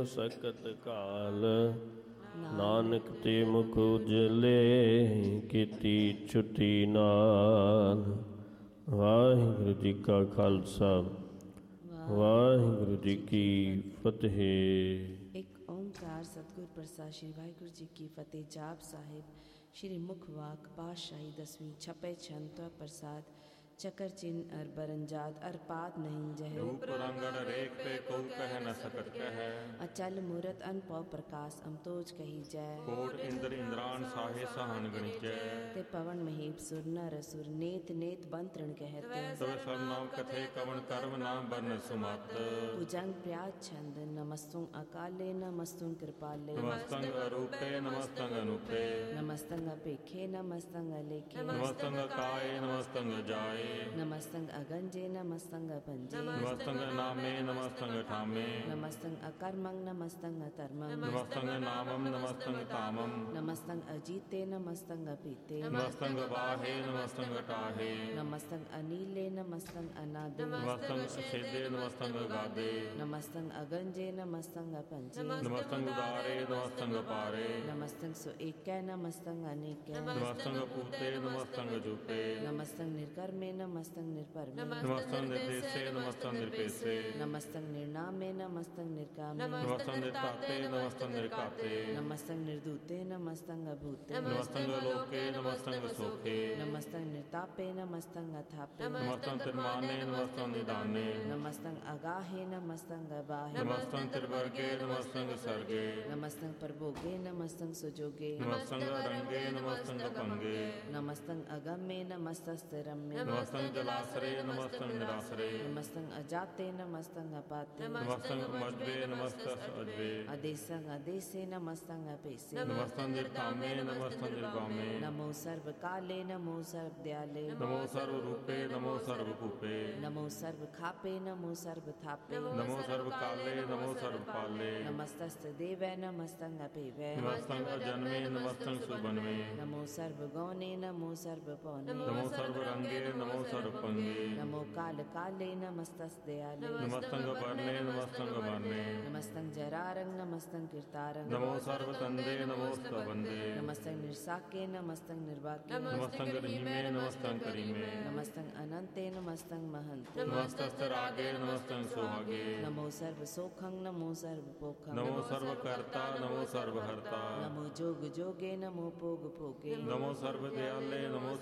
ਸਕਤ ਕਾਲ, ਨਾਨਕ ਤੇ ਮੁਖ ਉਜਲੇ, ਕੀਤੀ ਛੁਟੀ ਨਾਲ। ਵਾਹਿਗੁਰੂ ਜੀ ਕਾ ਖਾਲਸਾ, ਵਾਹਿਗੁਰੂ ਜੀ ਕੀ ਫਤਿਹ। ਇੱਕ ਓਂਕਾਰ ਸਤਿਗੁਰ ਪ੍ਰਸਾਦ। ਸ਼੍ਰੀ ਵਾਹਿਗੁਰੂ ਜੀ ਕੀ ਫਤਿਹ। ਜਾਪ ਸਾਹਿਬ ਸ਼੍ਰੀ ਮੁਖ ਵਾਕ ਪਾਤਸ਼ਾਹੀ ਦਸਵੀਂ ਛਪੇ ਛੰਦ ਤੋ ਪ੍ਰਸਾਦ। ਚਕਰ ਚਿੰਨ ਅਰ ਬਰੰਜਾਤ ਅਰ ਪਾਤ ਨਹੀਂ ਜਹੇ, ਰੂਪ ਰੰਗੜ ਰੇਖ ਤੇ ਕਉ ਕਹਿ ਨ ਸਕਤ ਕਹਿ। ਅਚਲ ਮੂਰਤ ਅਨਪਉ ਪ੍ਰਕਾਸ਼ ਅਮਤੋਜ ਕਹੀ ਜੈ। ਕੋਟ ਇੰਦਰ ਇੰਦਰਾਨ ਸਾਹੇ ਸਹਾਨ ਗਣਿਚੈ। ਤੇ ਪਵਨ ਮਹੀਪ ਸੁਰ ਨਰ ਅਸੁਰ, ਨੇਤ ਨੇਤ ਬੰਤਰਣ ਕਹਿਤ। ਤਵੇ ਸਭ ਨਾਮ ਕਥੇ ਕਵਨ ਕਰਮ ਨਾਮ ਬਰਨ ਸੁਮਤ। ਭੁਜੰਗ ਪ੍ਰਿਆਤ ਛੰਦ, ਨਮਸਤੁੰ ਅਕਾਲੇ ਨਮਸਤੁੰ ਕਿਰਪਾਲੇ। ਨਮਸਤੰ ਅਰੂਪੇ ਨਮਸਤੰ ਅਨੂਪੇ। ਨਮਸਤੰ ਅਪੇਖੇ ਨਮਸਤੰ ਅਲੇਖੇ। ਨਮਸਤੰ ਅਕਾਏ ਨਮਸਤੰ ਜਾਏ। ਨਮਸਤੰ ਅਗੰਜੇ ਨਮਸਤੰ ਅਪੰਜੇ। ਨਮਸਤੰ ਨਾਮੇ ਨਮਸਤੰ ਠਾਮੇ। ਨਮਸਤੰ ਅਕਰਮੰ ਨਮਸਤੰ ਅਧਰਮੰ। ਨਮਸਤੰ ਨਾਮੰ ਨਮਸਤੰ ਧਾਮੰ। ਨਮਸਤੰ ਅਜੀਤੇ ਨਮਸਤੰ ਅਪੀਤੇ। ਨਮਸਤੰ ਵਾਹੇ ਨਮਸਤੰ ਟਾਹੇ। ਨਮਸਤੰ ਅਨੀਲੇ ਨਮਸਤੰ ਅਨਾਦੇ। ਨਮਸਤੰ ਅਛੇਦੇ ਨਮਸਤੰ ਗਾਦੇ। ਨਮਸਤੰ ਅਗੰਜੇ ਨਮਸਤੰ ਅਪੰਜੇ। ਨਮਸਤੰ ਉਦਾਰੇ ਨਮਸਤੰ ਪਾਰੇ। ਨਮਸਤੰ ਸੁਏਕੈ ਨਮਸਤੰ ਅਨੇਕੈ। ਨਮਸਤੰ ਪੂਤੇ ਨਮਸਤੰ ਜੂਪੇ। ਨਮਸਤੰ ਨਿਰਕਰਮੇ ਨਮਸਤੰ ਨਿਰਪਰਮੇ। ਨਮਸਤੰ ਨਿਰਦੇਸੇ ਨਮਸਤੰ ਨਿਰਪੇਸੇ। ਨਮਸਤੰ ਨਿਰਨਾਮੇ ਨਮਸਤੰ ਨਿਰਕਾਮੇ। ਨਮਸਤੰ ਨਿਰਤਾਤੇ ਨਮਸਤੰ ਨਿਰਕਾਤੇ। ਨਮਸਤੰ ਨਿਰਦੂਤੇ ਨਮਸਤੰ ਅਭੂਤੇ। ਨਮਸਤੰ ਲੋਕੇ ਨਮਸਤੰ ਸੋਖੇ। ਨਮਸਤੰ ਨਿਰਤਾਪੇ ਨਮਸਤੰ ਅਥਾਪੇ। ਨਮਸਤੰ ਤਿਰਮਾਨੇ ਨਮਸਤੰ ਨਿਦਾਨੇ। ਨਮਸਤੰ ਅਗਾਹੇ ਨਮਸਤੰ ਅਬਾਹੇ। ਨਮਸਤੰ ਤਿਰਵਰਗੇ ਨਮਸਤੰ ਸਰਗੇ। ਨਮਸਤੰ ਪ੍ਰਭੋਗੇ ਨਮਸਤੰ ਸੁਜੋਗੇ। ਨਮਸਤੰ ਰੰਗੇ ਨਮਸਤੰ ਭੰਗੇ। ਨਮਸਤੰ ਅਗਮੇ ਨਮਸਤਸਤਿਰਮੇ। ਨਮਸਤੰ ਜਲਾਸਰੇ ਨਮਸਤੰ ਨਿਰਾਸਰੇ। ਨਮਸਤੰ ਅਜਾਤੇ ਨਮਸਤੰ ਅਪਾਤੇ। ਨਮਸਤੰ ਮਜਵੇ ਨਮਸਤੰ ਅਜਵੇ। ਅਦੇਸੰ ਅਦੇਸੇ ਨਮਸਤੰ ਅਪੇਸੇ। ਨਮਸਤੰ ਨਿਰਕਾਮੇ ਨਮਸਤੰ ਨਿਰਵਾਮੇ। ਨਮੋ ਸਰਬ ਕਾਲੇ ਨਮੋ ਸਰਬ ਦਿਆਲੇ। ਨਮੋ ਸਰਵ ਰੂਪੇ ਨਮੋ ਸਰਵ ਭੂਪੇ। ਨਮੋ ਸਰਬ ਖਾਪੇ ਨਮੋ ਸਰਬ ਥਾਪੇ। ਨਮੋ ਸਰਵ ਕਾਲੇ ਨਮੋ ਸਰਵ ਪਾਲੇ। ਨਮਸਤਸਤ ਦੇਵੈ ਨਮਸਤੰ ਅਪੇਵੈ। ਨਮਸਤੰ ਅਜਨਮੇ ਨਮਸਤੰ ਸੁਬਨਮੇ। ਨਮੋ ਸਰਬ ਗੌਨੇ ਨਮੋ ਸਰਬ ਪੌਨੇ। ਨਮੋ ਸਰਵ ਰੰਗੇ ਨਮੋ ਸਰਵ ਪੰਗੇ। ਨਮੋ ਕਾਲ ਕਾਲੇ ਨਮਸਤਸ ਦਿਆਲੇ। ਨਮਸਤੰ ਵਰਨੇ ਨਮਸਤੰ ਵਰਨੇ। ਨਮਸਤੰ ਜਰਾਰੰ ਨਮਸਤੰ ਕੀਰਤਾਰੰ। ਨਮੋ ਸਰਵ ਤੰਦੇ ਨਮੋ ਸਤਵੰਦੇ। ਨਮਸਤੰ ਨਿਰਸਾਕੇ ਨਮਸਤੰ ਨਿਰਵਾਕੇ। ਨਮਸਤੰ ਰਹੀਮੇ ਨਮਸਤੰ ਕਰੀਮੇ। ਨਮਸਤੰ ਅਨੰਤੇ ਨਮਸਤੰ ਮਹੰਤੇ। ਨਮਸਤਸਤਿ ਰਾਗੇ ਨਮਸਤੰ ਸੁਹਾਗੇ। ਨਮੋ ਸਰਬ ਸੋਖੰ ਨਮੋ ਸਰਬ ਪੋਖੰ। ਨਮੋ ਸਰਵ ਕਰਤਾ ਨਮੋ ਸਰਵ ਹਰਤਾ। ਨਮੋ ਜੋਗ ਜੋਗੇ ਨਮੋ ਭੋਗ ਭੋਗੇ। ਨਮੋ ਸਰਵ ਦਿਆਲੇ ਨਮੋ